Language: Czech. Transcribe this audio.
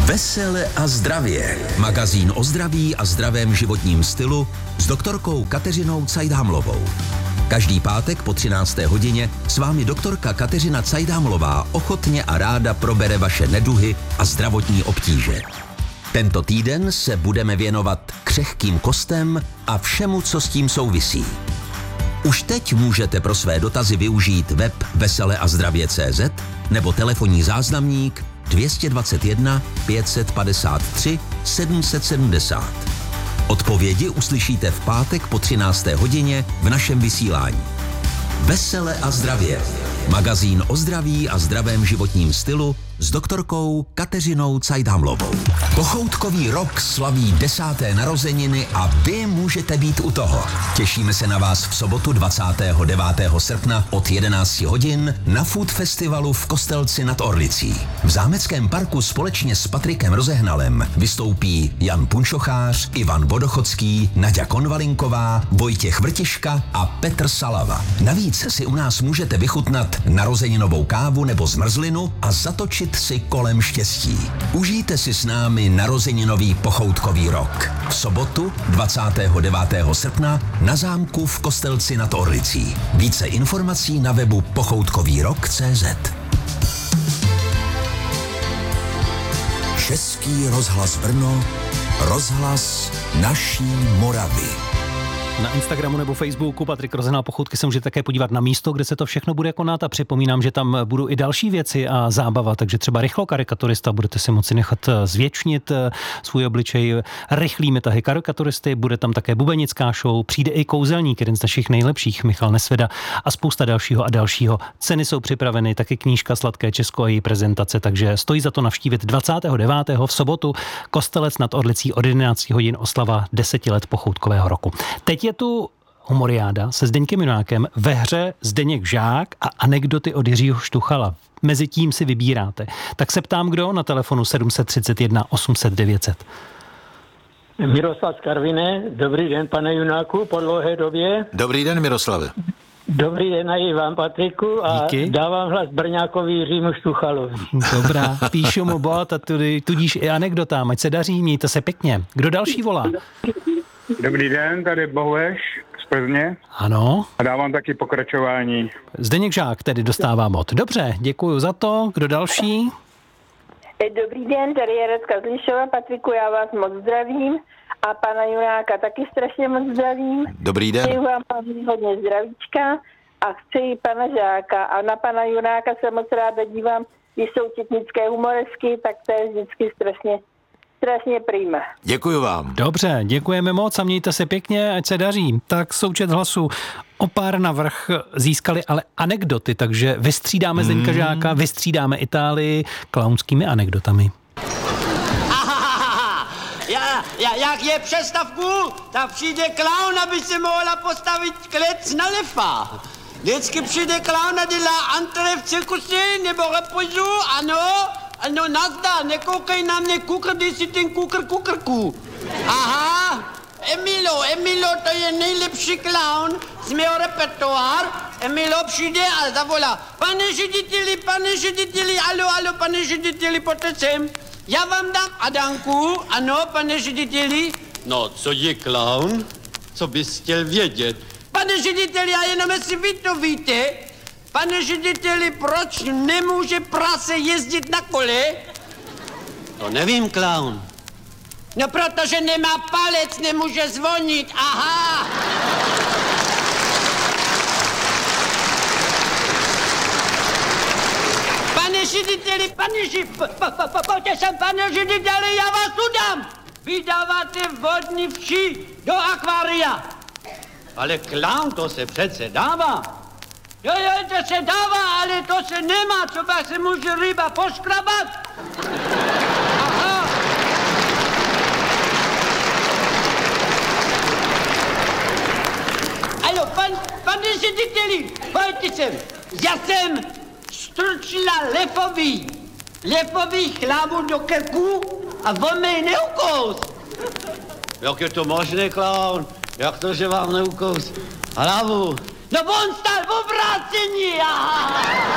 Vesele a zdravě. Magazín o zdraví a zdravém životním stylu s doktorkou Kateřinou Cajdhamlovou. Každý pátek po 13. hodině s vámi doktorka Kateřina Cajdhamlová ochotně a ráda probere vaše neduhy a zdravotní obtíže. Tento týden se budeme věnovat křehkým kostem a všemu, co s tím souvisí. Už teď můžete pro své dotazy využít web veseleazdravě.cz nebo telefonní záznamník 221 553 770. Odpovědi uslyšíte v pátek po 13. hodině v našem vysílání. Vesele a zdravě. Magazín o zdraví a zdravém životním stylu s doktorkou Kateřinou Cajdhamlovou. Pochoutkový rok slaví 10. narozeniny a vy můžete být u toho. Těšíme se na vás v sobotu 29. srpna od 11 hodin na Food Festivalu v Kostelci nad Orlicí. V Zámeckém parku společně s Patrikem Rozehnalem vystoupí Jan Punčochář, Ivan Vodochodský, Naďa Konvalinková, Vojtěch Vrtiška a Petr Salava. Navíc si u nás můžete vychutnat narozeninovou kávu nebo zmrzlinu a zatočit si kolem štěstí. Užijte si s námi narozeninový pochoutkový rok. V sobotu 29. srpna na zámku v Kostelci nad Orlicí. Více informací na webu pochoutkovýrok.cz. Český rozhlas Brno, rozhlas naší Moravy. Na Instagramu nebo Facebooku Patrik Rozehnal Pochoutky se můžete také podívat na místo, kde se to všechno bude konat a připomínám, že tam budou i další věci a zábava, takže třeba rychlokarikaturista, budete si moci nechat zvětšnit svůj obličej rychlými tahy karikaturisty, bude tam také bubenická show, přijde i kouzelník, jeden z našich nejlepších, Michal Nesveda a spousta dalšího a dalšího. Ceny jsou připraveny, taky knížka Sladké Česko a její prezentace, takže stojí za to navštívit 29. v sobotu Kostelec nad Orlicí od 11 hodin oslava 10 let pochoutkového roku. Teď je tu humoriáda se Zdeňkem Junákem, ve hře Zdeněk Žák a anekdoty od Jiřího Štuchala. Mezi tím si vybíráte. Tak se ptám, kdo na telefonu 731 800 900. Miroslav z Karviné. Dobrý den, pane Junáku, po dlouhé době. Dobrý den, Miroslave. Dobrý den i vám, Patriku, a díky. Dávám hlas Brňákovi Jiřímu Štuchalovi. Dobrá, píšu mu bod a tudíž i anekdotám, ať se daří, mějte se pěkně. Kdo další volá? Dobrý den, tady Bohueš z Plzně. Ano. A dávám taky pokračování. Zdeněk Žák tedy dostává bod. Dobře, děkuju za to. Kdo další? Dobrý den, tady je Radka z Lišova. Patriku, já vás moc zdravím a pana Junáka taky strašně moc zdravím. Dobrý den. Přeju vám hodně zdravíčka a chci pana Žáka a na pana Junáka se moc ráda dívám, když jsou četnické humoresky, tak to je vždycky strašně prýma. Děkuju vám. Dobře, děkujeme moc a mějte se pěkně, ať se daří. Tak součet hlasů o pár navrch získali ale anekdoty, takže vystřídáme Zdeňka Žáka, vystřídáme Itálii klaunskými anekdotami. Jak je přestavku, tak přijde klaun, aby se mohla postavit klec na lefa. Vždycky přijde klaun a dělá antre v cirkuse nebo repozu, ano, nazdar, nekoukej na mě, kukr, když si ten kukr. Aha, Emilo, to je nejlepší klaun z mého repertoár. Emilo přijde a zavolá. Pane řediteli, alo, pane řediteli, pojďte sem. Já vám dám Adanku, ano, pane řediteli. No, co je klaun? Co bys chtěl vědět? Pane řediteli, a jenom jestli vy to víte, pane řediteli, proč nemůže prase jezdit na kole? To nevím, klaun. No, protože nemá palec, nemůže zvonit, aha. Pane řediteli, pojďte sem, pane řediteli, já vás udám. Vydáváte vodní vši do akvária. Ale klaun, to se přece dává. Jo, to se dává, ale to se nemá, třeba se může ryba poškrabat. Aha. Alo, pane řediteli, pojďte sem. Já jsem strčila lepový chlavu do krku a on mě neukous. Jak je to možné, klaun? Jak to, že vám neukous hlavu? No on stál v obrácení, aha!